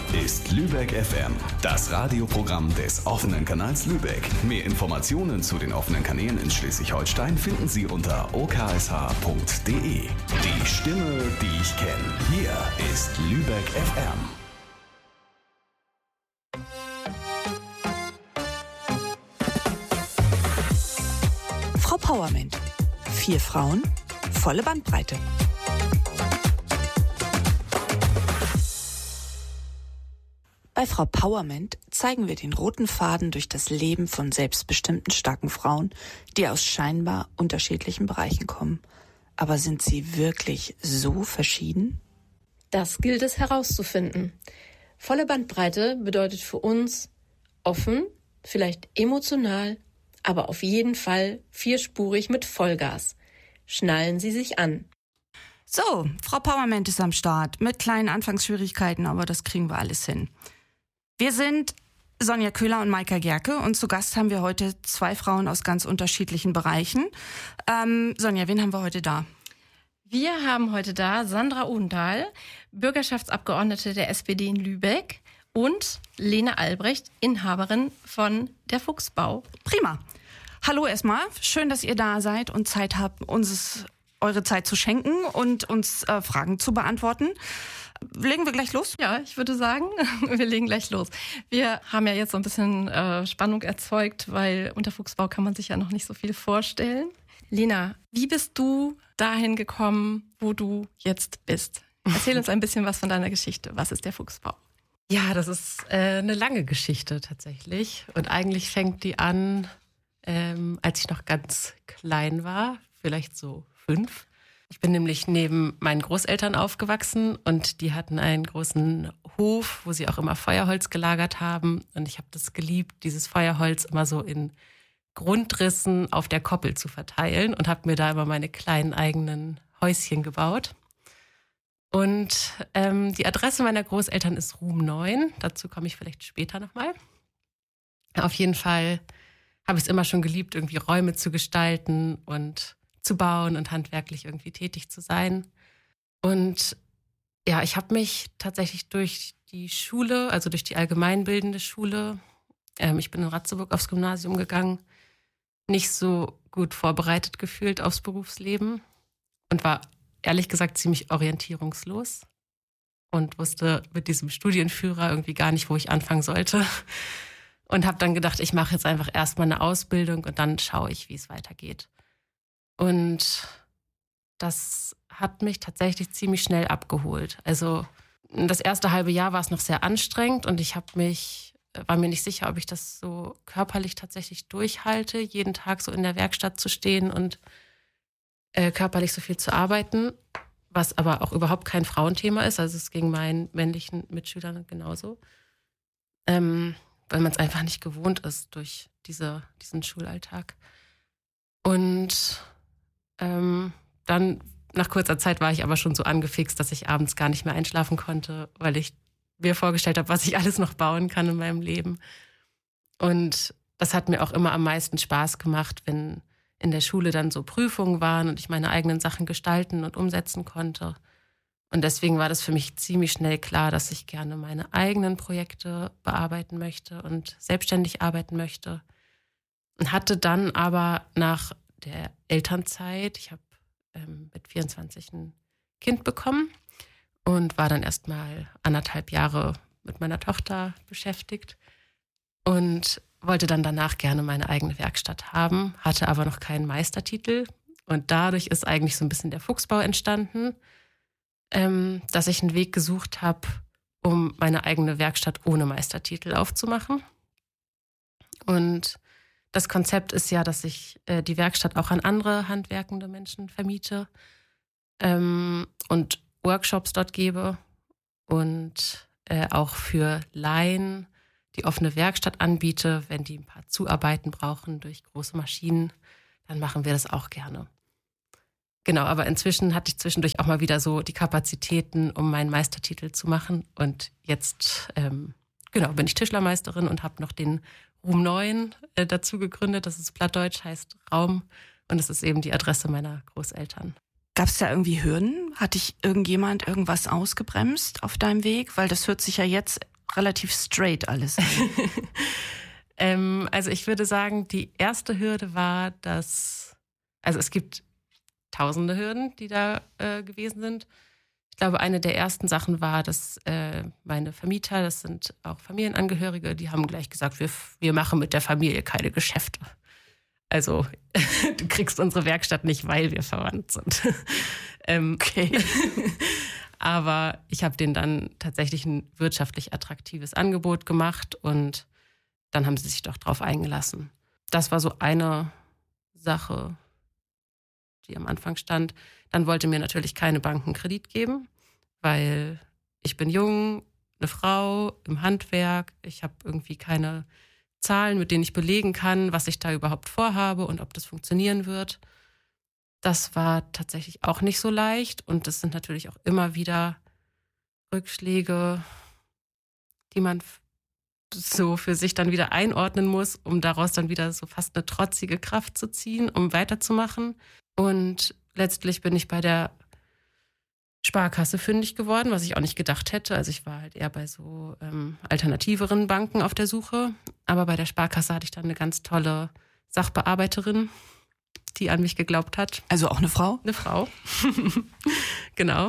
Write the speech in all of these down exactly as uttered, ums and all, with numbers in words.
ist Lübeck F M, das Radioprogramm des offenen Kanals Lübeck. Mehr Informationen zu den offenen Kanälen in Schleswig-Holstein finden Sie unter o k s h punkt d e. Die Stimme, die ich kenne. Hier ist Lübeck F M. Frau Powerment. Vier Frauen, volle Bandbreite. Bei Frau Powerment zeigen wir den roten Faden durch das Leben von selbstbestimmten, starken Frauen, die aus scheinbar unterschiedlichen Bereichen kommen. Aber sind sie wirklich so verschieden? Das gilt es herauszufinden. Volle Bandbreite bedeutet für uns offen, vielleicht emotional, aber auf jeden Fall vierspurig mit Vollgas. Schnallen Sie sich an. So, Frau Powerment ist am Start. Mit kleinen Anfangsschwierigkeiten, aber das kriegen wir alles hin. Wir sind Sonja Köhler und Maika Gerke und zu Gast haben wir heute zwei Frauen aus ganz unterschiedlichen Bereichen. Ähm, Sonja, wen haben wir heute da? Wir haben heute da Sandra Odendahl, Bürgerschaftsabgeordnete der S P D in Lübeck, und Lena Albrecht, Inhaberin von der Fuchsbau. Prima. Hallo erstmal, schön, dass ihr da seid und Zeit habt, uns eure Zeit zu schenken und uns äh, Fragen zu beantworten. Legen wir gleich los? Ja, ich würde sagen, wir legen gleich los. Wir haben ja jetzt so ein bisschen äh, Spannung erzeugt, weil unter Fuchsbau kann man sich ja noch nicht so viel vorstellen. Lena, wie bist du dahin gekommen, wo du jetzt bist? Erzähl uns ein bisschen was von deiner Geschichte. Was ist der Fuchsbau? Ja, das ist äh, eine lange Geschichte tatsächlich. Und eigentlich fängt die an, ähm, als ich noch ganz klein war, vielleicht so fünf. Ich bin nämlich neben meinen Großeltern aufgewachsen und die hatten einen großen Hof, wo sie auch immer Feuerholz gelagert haben. Und ich habe das geliebt, dieses Feuerholz immer so in Grundrissen auf der Koppel zu verteilen und habe mir da immer meine kleinen eigenen Häuschen gebaut. Und ähm, die Adresse meiner Großeltern ist Ruhm neun. Dazu komme ich vielleicht später nochmal. Auf jeden Fall habe ich es immer schon geliebt, irgendwie Räume zu gestalten und zu bauen und handwerklich irgendwie tätig zu sein. Und ja, ich habe mich tatsächlich durch die Schule, also durch die allgemeinbildende Schule, ähm, ich bin in Ratzeburg aufs Gymnasium gegangen, nicht so gut vorbereitet gefühlt aufs Berufsleben und war ehrlich gesagt ziemlich orientierungslos und wusste mit diesem Studienführer irgendwie gar nicht, wo ich anfangen sollte. Und habe dann gedacht, ich mache jetzt einfach erstmal eine Ausbildung und dann schaue ich, wie es weitergeht. Und das hat mich tatsächlich ziemlich schnell abgeholt. Also das erste halbe Jahr war es noch sehr anstrengend und ich habe mich, war mir nicht sicher, ob ich das so körperlich tatsächlich durchhalte, jeden Tag so in der Werkstatt zu stehen und äh, körperlich so viel zu arbeiten, was aber auch überhaupt kein Frauenthema ist. Also es ging meinen männlichen Mitschülern genauso, ähm, weil man es einfach nicht gewohnt ist durch diese, diesen Schulalltag. Und Ähm, dann nach kurzer Zeit war ich aber schon so angefixt, dass ich abends gar nicht mehr einschlafen konnte, weil ich mir vorgestellt habe, was ich alles noch bauen kann in meinem Leben. Und das hat mir auch immer am meisten Spaß gemacht, wenn in der Schule dann so Prüfungen waren und ich meine eigenen Sachen gestalten und umsetzen konnte. Und deswegen war das für mich ziemlich schnell klar, dass ich gerne meine eigenen Projekte bearbeiten möchte und selbstständig arbeiten möchte. Und hatte dann aber nach der Elternzeit, ich habe ähm, mit vierundzwanzig ein Kind bekommen und war dann erst mal anderthalb Jahre mit meiner Tochter beschäftigt und wollte dann danach gerne meine eigene Werkstatt haben, hatte aber noch keinen Meistertitel und dadurch ist eigentlich so ein bisschen der Fuchsbau entstanden, ähm, dass ich einen Weg gesucht habe, um meine eigene Werkstatt ohne Meistertitel aufzumachen. Und das Konzept ist ja, dass ich äh, die Werkstatt auch an andere handwerkende Menschen vermiete ähm, und Workshops dort gebe und äh, auch für Laien die offene Werkstatt anbiete. Wenn die ein paar Zuarbeiten brauchen durch große Maschinen, dann machen wir das auch gerne. Genau, aber inzwischen hatte ich zwischendurch auch mal wieder so die Kapazitäten, um meinen Meistertitel zu machen. Und jetzt ähm, genau bin ich Tischlermeisterin und habe noch den Ruhm neun äh, dazu gegründet. Das ist Plattdeutsch, heißt Raum. Und das ist eben die Adresse meiner Großeltern. Gab es da irgendwie Hürden? Hat dich irgendjemand irgendwas ausgebremst auf deinem Weg? Weil das hört sich ja jetzt relativ straight alles. ähm, also ich würde sagen, die erste Hürde war, dass, also es gibt tausende Hürden, die da äh, gewesen sind. Ich glaube, eine der ersten Sachen war, dass äh, meine Vermieter, das sind auch Familienangehörige, die haben gleich gesagt, wir, wir machen mit der Familie keine Geschäfte. Also du kriegst unsere Werkstatt nicht, weil wir verwandt sind. ähm, okay. Aber ich habe denen dann tatsächlich ein wirtschaftlich attraktives Angebot gemacht und dann haben sie sich doch drauf eingelassen. Das war so eine Sache, die am Anfang stand. Dann wollte mir natürlich keine Bank einen Kredit geben, weil ich bin jung, eine Frau im Handwerk. Ich habe irgendwie keine Zahlen, mit denen ich belegen kann, was ich da überhaupt vorhabe und ob das funktionieren wird. Das war tatsächlich auch nicht so leicht. Und das sind natürlich auch immer wieder Rückschläge, die man so für sich dann wieder einordnen muss, um daraus dann wieder so fast eine trotzige Kraft zu ziehen, um weiterzumachen. Und letztlich bin ich bei der Sparkasse fündig geworden, was ich auch nicht gedacht hätte. Also ich war halt eher bei so ähm, alternativeren Banken auf der Suche. Aber bei der Sparkasse hatte ich dann eine ganz tolle Sachbearbeiterin, die an mich geglaubt hat. Also auch eine Frau? Eine Frau, genau.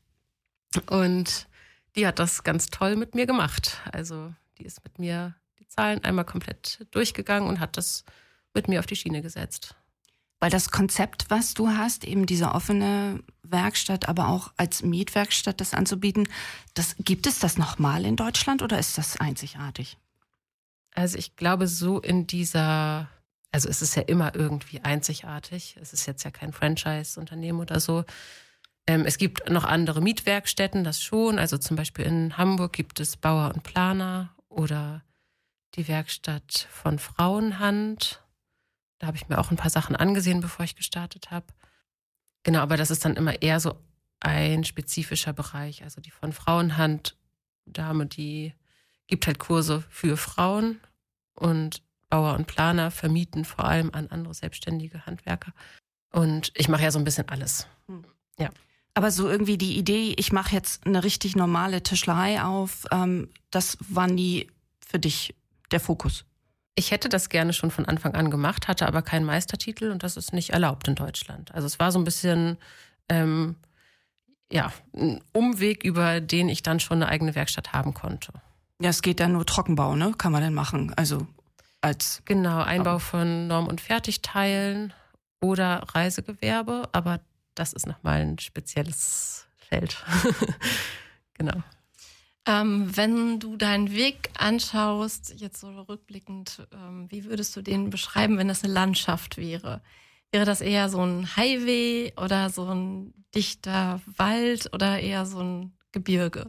Und die hat das ganz toll mit mir gemacht. Also die ist mit mir die Zahlen einmal komplett durchgegangen und hat das mit mir auf die Schiene gesetzt. Weil das Konzept, was du hast, eben diese offene Werkstatt, aber auch als Mietwerkstatt das anzubieten, das, gibt es das nochmal in Deutschland oder ist das einzigartig? Also ich glaube so in dieser, also es ist ja immer irgendwie einzigartig. Es ist jetzt ja kein Franchise-Unternehmen oder so. Ähm, es gibt noch andere Mietwerkstätten, das schon. Also zum Beispiel in Hamburg gibt es Bauer und Planer oder die Werkstatt von Frauenhand. Da habe ich mir auch ein paar Sachen angesehen, bevor ich gestartet habe. Genau, aber das ist dann immer eher so ein spezifischer Bereich. Also die von Frauenhand Dame, die gibt halt Kurse für Frauen und Bauer und Planer vermieten vor allem an andere selbstständige Handwerker. Und ich mache ja so ein bisschen alles. Ja. Aber so irgendwie die Idee, ich mache jetzt eine richtig normale Tischlerei auf, ähm, das war nie für dich der Fokus? Ich hätte das gerne schon von Anfang an gemacht, hatte aber keinen Meistertitel und das ist nicht erlaubt in Deutschland. Also es war so ein bisschen ähm, ja, ein Umweg, über den ich dann schon eine eigene Werkstatt haben konnte. Ja, es geht dann nur Trockenbau, ne? Kann man denn machen? Also als genau, Einbau von Norm- und Fertigteilen oder Reisegewerbe, aber das ist nochmal ein spezielles Feld. Genau. Ähm, wenn du deinen Weg anschaust, jetzt so rückblickend, ähm, wie würdest du den beschreiben, wenn das eine Landschaft wäre? Wäre das eher so ein Highway oder so ein dichter Wald oder eher so ein Gebirge?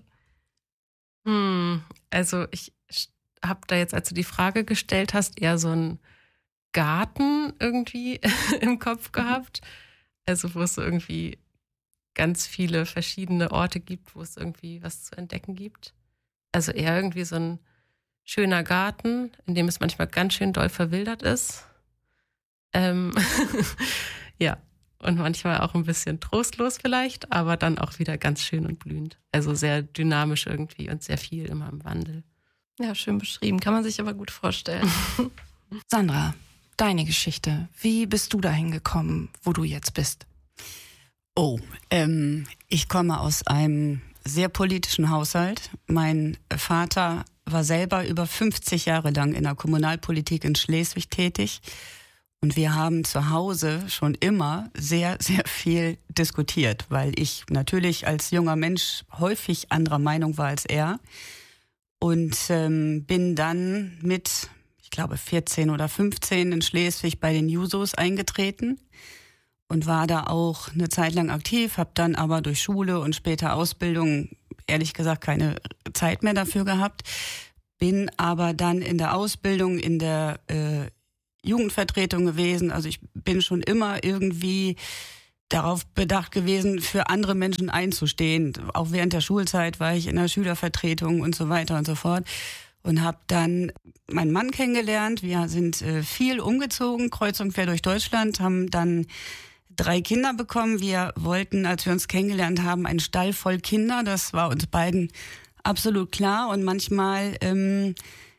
Hm, also ich habe da jetzt, als du die Frage gestellt hast, eher so einen Garten irgendwie im Kopf gehabt. Also wo es so irgendwie ganz viele verschiedene Orte gibt, wo es irgendwie was zu entdecken gibt. Also eher irgendwie so ein schöner Garten, in dem es manchmal ganz schön doll verwildert ist. Ähm ja, und manchmal auch ein bisschen trostlos vielleicht, aber dann auch wieder ganz schön und blühend. Also sehr dynamisch irgendwie und sehr viel immer im Wandel. Ja, schön beschrieben, kann man sich aber gut vorstellen. Sandra, deine Geschichte. Wie bist du dahin gekommen, wo du jetzt bist? Oh, ähm, ich komme aus einem sehr politischen Haushalt. Mein Vater war selber über fünfzig Jahre lang in der Kommunalpolitik in Schleswig tätig. Und wir haben zu Hause schon immer sehr, sehr viel diskutiert, weil ich natürlich als junger Mensch häufig anderer Meinung war als er. Und ähm, bin dann mit, ich glaube, vierzehn oder fünfzehn in Schleswig bei den Jusos eingetreten. Und war da auch eine Zeit lang aktiv, habe dann aber durch Schule und später Ausbildung ehrlich gesagt keine Zeit mehr dafür gehabt. Bin aber dann in der Ausbildung in der äh, Jugendvertretung gewesen. Also ich bin schon immer irgendwie darauf bedacht gewesen, für andere Menschen einzustehen. Auch während der Schulzeit war ich in der Schülervertretung und so weiter und so fort. Und habe dann meinen Mann kennengelernt. Wir sind äh, viel umgezogen, kreuz und quer durch Deutschland, haben dann drei Kinder bekommen. Wir wollten, als wir uns kennengelernt haben, einen Stall voll Kinder. Das war uns beiden absolut klar und manchmal ähm,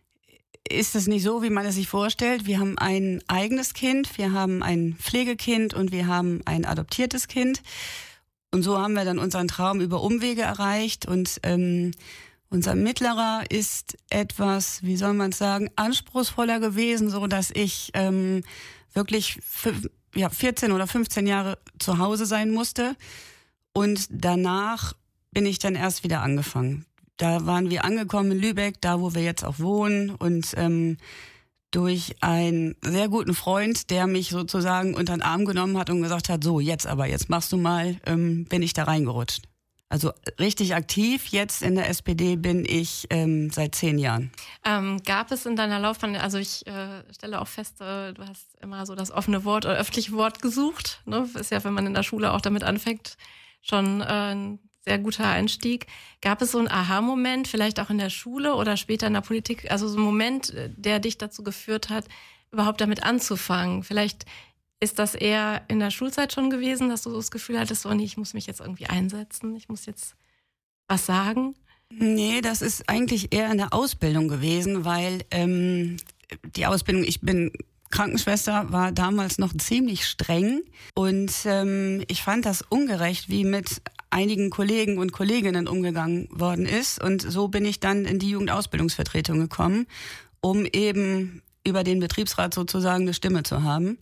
ist es nicht so, wie man es sich vorstellt. Wir haben ein eigenes Kind, wir haben ein Pflegekind und wir haben ein adoptiertes Kind. Und so haben wir dann unseren Traum über Umwege erreicht. Und ähm, unser Mittlerer ist etwas, wie soll man es sagen, anspruchsvoller gewesen, so dass ich ähm, wirklich für, ja, vierzehn oder fünfzehn Jahre zu Hause sein musste. Und danach bin ich dann erst wieder angefangen. Da waren wir angekommen in Lübeck, da wo wir jetzt auch wohnen und ähm, durch einen sehr guten Freund, der mich sozusagen unter den Arm genommen hat und gesagt hat, so jetzt aber, jetzt machst du mal, ähm, bin ich da reingerutscht. Also richtig aktiv jetzt in der S P D bin ich ähm, seit zehn Jahren. Ähm, gab es in deiner Laufbahn, also ich äh, stelle auch fest, äh, du hast immer so das offene Wort oder öffentliche Wort gesucht. Ne? Ist ja, wenn man in der Schule auch damit anfängt, schon äh, ein sehr guter Einstieg. Gab es so einen Aha-Moment, vielleicht auch in der Schule oder später in der Politik, also so ein Moment, der dich dazu geführt hat, überhaupt damit anzufangen? Vielleicht ist das eher in der Schulzeit schon gewesen, dass du so das Gefühl hattest, so, nee, ich muss mich jetzt irgendwie einsetzen, ich muss jetzt was sagen? Nee, das ist eigentlich eher in der Ausbildung gewesen, weil ähm, die Ausbildung, ich bin Krankenschwester, war damals noch ziemlich streng und ähm, ich fand das ungerecht, wie mit einigen Kollegen und Kolleginnen umgegangen worden ist. Und so bin ich dann in die Jugendausbildungsvertretung gekommen, um eben über den Betriebsrat sozusagen eine Stimme zu haben.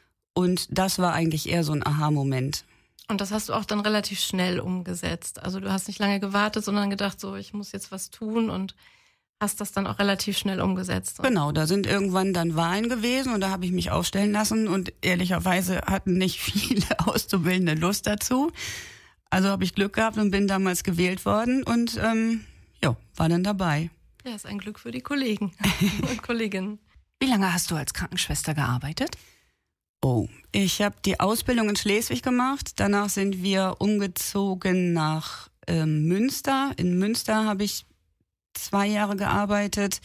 Und das war eigentlich eher so ein Aha-Moment. Und das hast du auch dann relativ schnell umgesetzt. Also du hast nicht lange gewartet, sondern gedacht, so ich muss jetzt was tun und hast das dann auch relativ schnell umgesetzt. Genau, da sind irgendwann dann Wahlen gewesen und da habe ich mich aufstellen lassen und ehrlicherweise hatten nicht viele Auszubildende Lust dazu. Also habe ich Glück gehabt und bin damals gewählt worden und ähm, ja, war dann dabei. Ja, ist ein Glück für die Kollegen und Kolleginnen. Wie lange hast du als Krankenschwester gearbeitet? Oh, ich habe die Ausbildung in Schleswig gemacht. Danach sind wir umgezogen nach ähm, Münster. In Münster habe ich zwei Jahre gearbeitet.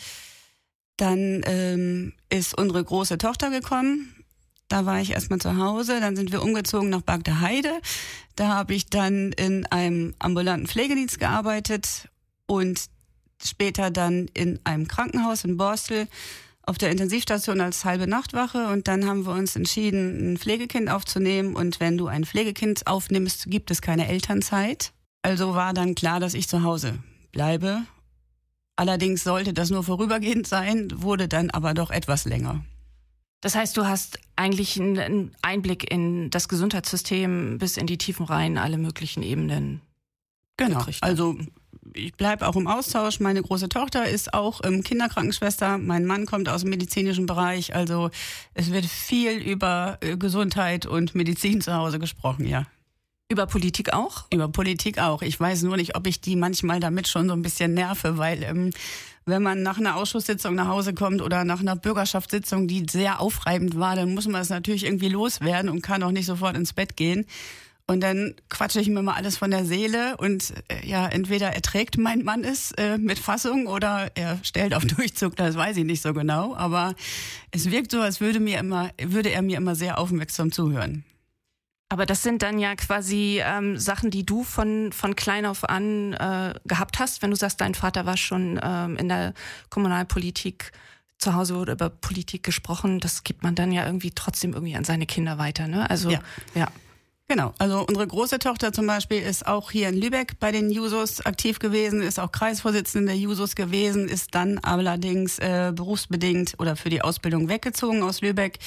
Dann ähm, ist unsere große Tochter gekommen. Da war ich erstmal zu Hause, dann sind wir umgezogen nach Bagdeheide. Da habe ich dann in einem ambulanten Pflegedienst gearbeitet und später dann in einem Krankenhaus in Borstel auf der Intensivstation als halbe Nachtwache. Und dann haben wir uns entschieden, ein Pflegekind aufzunehmen. Und wenn du ein Pflegekind aufnimmst, gibt es keine Elternzeit. Also war dann klar, dass ich zu Hause bleibe. Allerdings sollte das nur vorübergehend sein, wurde dann aber doch etwas länger. Das heißt, du hast eigentlich einen Einblick in das Gesundheitssystem bis in die Tiefen rein, alle möglichen Ebenen. Genau, gekriegt. also ich bleibe auch im Austausch. Meine große Tochter ist auch ähm, Kinderkrankenschwester. Mein Mann kommt aus dem medizinischen Bereich. Also es wird viel über äh, Gesundheit und Medizin zu Hause gesprochen, ja. Über Politik auch? Über Politik auch. Ich weiß nur nicht, ob ich die manchmal damit schon so ein bisschen nerve, weil ähm, wenn man nach einer Ausschusssitzung nach Hause kommt oder nach einer Bürgerschaftssitzung, die sehr aufreibend war, dann muss man es natürlich irgendwie loswerden und kann auch nicht sofort ins Bett gehen. Und dann quatsche ich mir mal alles von der Seele und äh, ja, entweder erträgt mein Mann es äh, mit Fassung oder er stellt auf Durchzug, das weiß ich nicht so genau. Aber es wirkt so, als würde mir immer, würde er mir immer sehr aufmerksam zuhören. Aber das sind dann ja quasi ähm, Sachen, die du von von klein auf an äh, gehabt hast. Wenn du sagst, dein Vater war schon ähm, in der Kommunalpolitik, zu Hause wurde über Politik gesprochen, das gibt man dann ja irgendwie trotzdem irgendwie an seine Kinder weiter, ne? Also ja. ja. Genau, also unsere große Tochter zum Beispiel ist auch hier in Lübeck bei den Jusos aktiv gewesen, ist auch Kreisvorsitzende der Jusos gewesen, ist dann allerdings äh, berufsbedingt oder für die Ausbildung weggezogen aus Lübeck.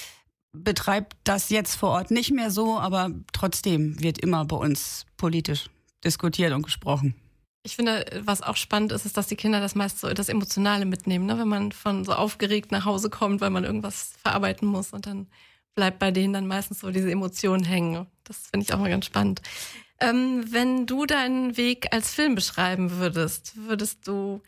Betreibt das jetzt vor Ort nicht mehr so, aber trotzdem wird immer bei uns politisch diskutiert und gesprochen. Ich finde, was auch spannend ist, ist, dass die Kinder das meist so das Emotionale mitnehmen, ne? Wenn man von so aufgeregt nach Hause kommt, weil man irgendwas verarbeiten muss und dann bleibt bei denen dann meistens so diese Emotionen hängen. Das finde ich auch mal ganz spannend. Ähm, wenn du deinen Weg als Film beschreiben würdest, würdest du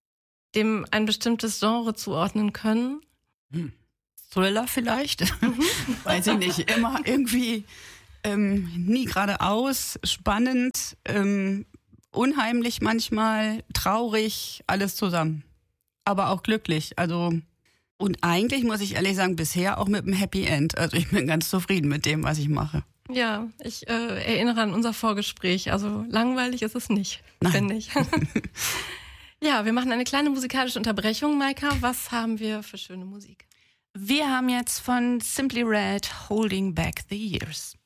dem ein bestimmtes Genre zuordnen können? Hm. Thriller vielleicht? Weiß ich nicht. Immer irgendwie ähm, nie geradeaus, spannend, ähm, unheimlich manchmal, traurig, alles zusammen. Aber auch glücklich. Also und eigentlich muss ich ehrlich sagen, bisher auch mit einem Happy End. Also ich bin ganz zufrieden mit dem, was ich mache. Ja, ich äh, erinnere an unser Vorgespräch. Also langweilig ist es nicht, finde ich. Ja, wir machen eine kleine musikalische Unterbrechung, Maika. Was haben wir für schöne Musik? Wir haben jetzt von Simply Red Holding Back the Years.